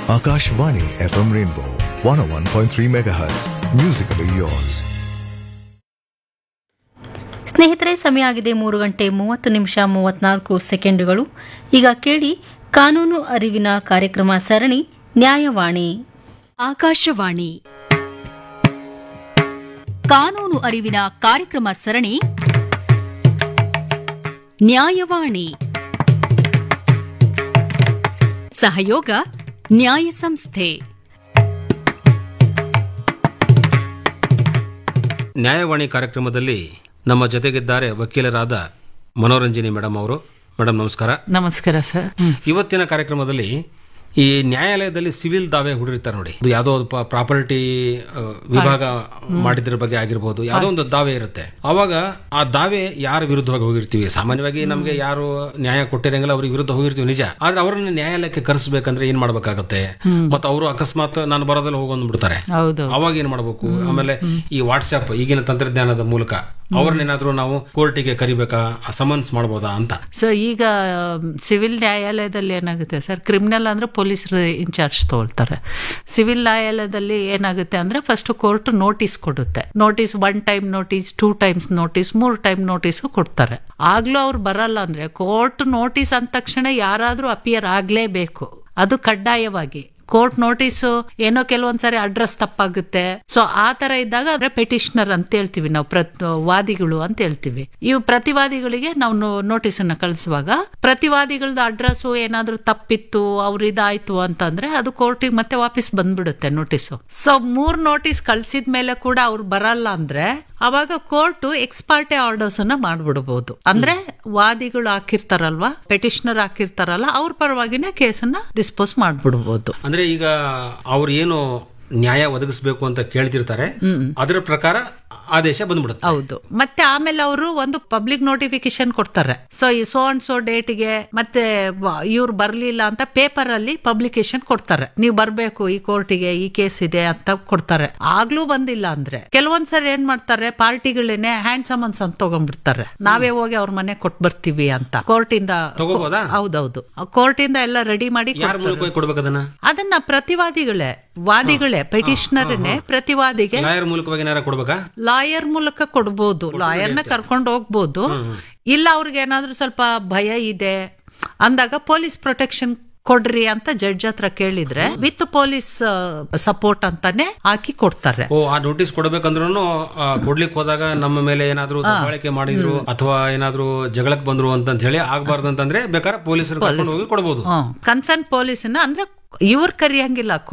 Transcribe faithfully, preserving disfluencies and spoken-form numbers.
Akashvani F M Rainbow one oh one point three megahertz. Musically yours. ಸ್ನೇಹಿತರೆ, ಸಮಯ ಆಗಿದೆ ಮೂರು ಗಂಟೆ ಮೂವತ್ತು ನಿಮಿಷ ಮೂವತ್ನಾಲ್ಕು ಸೆಕೆಂಡುಗಳು. ಈಗ ಕೇಳಿ ಕಾನೂನು ಅರಿವಿನ ಕಾರ್ಯಕ್ರಮ ಸರಣಿ ನ್ಯಾಯವಾಣಿ. ಆಕಾಶವಾಣಿ ಕಾನೂನು ಅರಿವಿನ ಕಾರ್ಯಕ್ರಮ ಸರಣಿ ನ್ಯಾಯವಾಣಿ. ಸಹಯೋಗ ನ್ಯಾಯ ಸಂಸ್ಥೆ. ನ್ಯಾಯವಾಣಿ ಕಾರ್ಯಕ್ರಮದಲ್ಲಿ ನಮ್ಮ ಜೊತೆಗಿದ್ದಾರೆ ವಕೀಲರಾದ ಮನೋರಂಜನಿ ಮೇಡಮ್ ಅವರು. ಮೇಡಮ್ ನಮಸ್ಕಾರ. ನಮಸ್ಕಾರ ಸರ್. ಇವತ್ತಿನ ಕಾರ್ಯಕ್ರಮದಲ್ಲಿ ಈ ನ್ಯಾಯಾಲಯದಲ್ಲಿ ಸಿವಿಲ್ ದಾವೆ ಹೂಡಿರ್ತಾರೆ ನೋಡಿ, ಅದು ಯಾವುದೋ ಪ್ರಾಪರ್ಟಿ ವಿಭಾಗ ಮಾಡಿದ್ರ ಬಗ್ಗೆ ಆಗಿರ್ಬೋದು, ಯಾವುದೋ ಒಂದು ದಾವೆ ಇರುತ್ತೆ. ಅವಾಗ ಆ ದಾವೆ ಯಾರ ವಿರುದ್ಧವಾಗಿ ಹೋಗಿರ್ತೀವಿ, ಸಾಮಾನ್ಯವಾಗಿ ನಮ್ಗೆ ಯಾರು ನ್ಯಾಯ ಕೊಟ್ಟಿರಂಗಿಲ್ಲ ಅವ್ರಿಗೆ ವಿರುದ್ಧ ಹೋಗಿರ್ತೀವಿ ನಿಜ. ಆದ್ರೆ ಅವರನ್ನ ನ್ಯಾಯಾಲಯಕ್ಕೆ ಕರೆಸಬೇಕಂದ್ರೆ ಏನ್ ಮಾಡ್ಬೇಕಾಗತ್ತೆ, ಮತ್ತೆ ಅವರು ಅಕಸ್ಮಾತ್ ನಾನು ಬರೋದಲ್ಲಿ ಹೋಗೊಂಡ್ಬಿಡ್ತಾರೆ, ಅವಾಗ ಏನ್ ಮಾಡ್ಬೇಕು? ಆಮೇಲೆ ಈ ವಾಟ್ಸ್ಆಪ್ ಈಗಿನ ತಂತ್ರಜ್ಞಾನದ ಮೂಲಕ ಅವ್ರನ್ನೇನಾದ್ರೂ ನಾವು ಕೋರ್ಟಿಗೆ ಕರಿಬೇಕಾ, ಸಮನ್ಸ್ ಮಾಡಬಹುದಾ ಅಂತ. ಸೊ ಈಗ ಸಿವಿಲ್ ನ್ಯಾಯಾಲಯದಲ್ಲಿ ಏನಾಗುತ್ತೆ ಸರ್, ಕ್ರಿಮಿನಲ್ ಅಂದ್ರೆ ಪೊಲೀಸರು ಇನ್ಚಾರ್ಜ್ ತಗೊಳ್ತಾರೆ. ಸಿವಿಲ್ ನ್ಯಾಯಾಲಯದಲ್ಲಿ ಏನಾಗುತ್ತೆ ಅಂದ್ರೆ ಫಸ್ಟ್ ಕೋರ್ಟ್ ನೋಟಿಸ್ ಕೊಡುತ್ತೆ. Notice one time notice, two times notice, ಮೂರ್ ಟೈಮ್ ನೋಟಿಸ್ ಕೊಡ್ತಾರೆ. ಆಗ್ಲೂ ಅವ್ರು ಬರಲ್ಲ ಅಂದ್ರೆ ಕೋರ್ಟ್ ನೋಟಿಸ್ ಅಂದ ತಕ್ಷಣ ಯಾರಾದ್ರೂ ಅಪಿಯರ್ ಆಗ್ಲೇಬೇಕು, ಅದು ಕಡ್ಡಾಯವಾಗಿ. ಕೋರ್ಟ್ ನೋಟಿಸು ಏನೋ ಕೆಲವೊಂದ್ಸರಿ ಅಡ್ರೆಸ್ ತಪ್ಪಾಗುತ್ತೆ. ಸೊ ಆ ತರ ಇದ್ದಾಗ ಅಂದ್ರೆ ಪೆಟಿಷನರ್ ಅಂತ ಹೇಳ್ತೀವಿ ನಾವು, ವಾದಿಗಳು ಅಂತ ಹೇಳ್ತೀವಿ. ಇವು ಪ್ರತಿವಾದಿಗಳಿಗೆ ನಾವು ನೋಟಿಸ್ ಅನ್ನ ಕಳಿಸುವಾಗ ಪ್ರತಿವಾದಿಗಳದ ಅಡ್ರೆಸ್ ಏನಾದ್ರೂ ತಪ್ಪಿತ್ತು, ಅವ್ರ ಇದಾಯ್ತು ಅಂತಂದ್ರೆ ಅದು ಕೋರ್ಟಿಗೆ ಮತ್ತೆ ವಾಪಸ್ ಬಂದ್ಬಿಡುತ್ತೆ ನೋಟಿಸು. ಸೊ ಮೂರ್ ನೋಟಿಸ್ ಕಳ್ಸಿದ ಮೇಲೆ ಕೂಡ ಅವ್ರು ಬರಲ್ಲ ಅಂದ್ರೆ ಅವಾಗ ಕೋರ್ಟ್ ಎಕ್ಸ್ಪಾರ್ಟೆ ಆರ್ಡರ್ಸ್ ಅನ್ನ ಮಾಡ್ಬಿಡಬಹುದು. ಅಂದ್ರೆ ವಾದಿಗಳು ಹಾಕಿರ್ತಾರಲ್ವಾ, ಪೆಟಿಷನರ್ ಹಾಕಿರ್ತಾರಲ್ಲ, ಅವ್ರ ಪರವಾಗಿನೇ ಕೇಸನ್ನ ಡಿಸ್ಪೋಸ್ ಮಾಡ್ಬಿಡ್ಬೋದು. ಅಂದ್ರೆ ಈಗ ಅವ್ರು ಏನು ನ್ಯಾಯ ಒದಗಿಸಬೇಕು ಅಂತ ಕೇಳ್ತಿರ್ತಾರೆ, ಅದರ ಪ್ರಕಾರ ಆದೇಶ ಬಂದ್ಬಿಡುತ್ತೆ. ಹೌದು. ಮತ್ತೆ ಆಮೇಲೆ ಅವರು ಒಂದು ಪಬ್ಲಿಕ್ ನೋಟಿಫಿಕೇಶನ್ ಕೊಡ್ತಾರೆ. ಸೊ ಈ ಸೋ ಅಂಡ್ ಸೋ ಡೇಟ್ಗೆ ಮತ್ತೆ ಇವ್ರು ಬರ್ಲಿಲ್ಲ ಅಂತ ಪೇಪರ್ ಅಲ್ಲಿ ಪಬ್ಲಿಕೇಶನ್ ಕೊಡ್ತಾರೆ, ನೀವು ಬರ್ಬೇಕು ಈ ಕೋರ್ಟಿಗೆ, ಈ ಕೇಸ್ ಇದೆ ಅಂತ ಕೊಡ್ತಾರೆ. ಆಗ್ಲೂ ಬಂದಿಲ್ಲ ಅಂದ್ರೆ ಕೆಲವೊಂದ್ಸರಿ ಏನ್ ಮಾಡ್ತಾರೆ, ಪಾರ್ಟಿಗಳೇನೆ ಹ್ಯಾಂಡ್ ಸಮನ್ಸ್ ಅಂತ ತಗೊಂಡ್ಬಿಡ್ತಾರೆ, ನಾವೇ ಹೋಗಿ ಅವ್ರ ಮನೆ ಕೊಟ್ ಬರ್ತೀವಿ ಅಂತ. ಕೋರ್ಟ್ ಇಂದ ಹೌದೌದು, ಕೋರ್ಟ್ ಇಂದ ಎಲ್ಲ ರೆಡಿ ಮಾಡಿ ಅದನ್ನ ಪ್ರತಿವಾದಿಗಳೇ ವಾದಿಗಳೇ ಪೆಟಿಷನರ್ನೇ ಪ್ರತಿವಾದಿಗೆ ಲಾಯರ್ ಮೂಲಕ ಕೊಡ್ಬೋದು, ಲಾಯರ್ನ ಕರ್ಕೊಂಡು ಹೋಗ್ಬೋದು. ಇಲ್ಲ ಅವ್ರಿಗೆ ಏನಾದ್ರೂ ಸ್ವಲ್ಪ ಭಯ ಇದೆ ಅಂದಾಗ ಪೊಲೀಸ್ ಪ್ರೊಟೆಕ್ಷನ್ ಕೊಡ್ರಿ ಅಂತ ಜಡ್ಜ್ ಹತ್ರ ಕೇಳಿದ್ರೆ ವಿತ್ ಪೊಲೀಸ್ ಸಪೋರ್ಟ್ ಅಂತಾನೆ ಹಾಕಿ ಕೊಡ್ತಾರೆ. ಓ, ಆ ನೋಟಿಸ್ ಕೊಡ್ಬೇಕಂದ್ರೂ ಕೊಡ್ಲಿಕ್ಕೆ ಹೋದಾಗ ನಮ್ಮ ಮೇಲೆ ಏನಾದ್ರು ದಬ್ಬಾಳಿಕೆ ಮಾಡಿದ್ರು ಅಥವಾ ಏನಾದ್ರು ಜಗಳಕ್ಕೆ ಬಂದ್ರು ಅಂತ ಹೇಳಿ ಆಗ್ಬಾರ್ದು ಅಂತಂದ್ರೆ ಬೇಕಾದ್ರೆ ಪೊಲೀಸರು ಕರ್ಕೊಂಡು ಹೋಗಿ ಕೊಡಬಹುದು. ಕನ್ಸರ್ನ್ ಪೊಲೀಸ್ ಅಂದ್ರೆ ಇವ್ರ ಕರಿಯಂಗಿಲ್ಲ,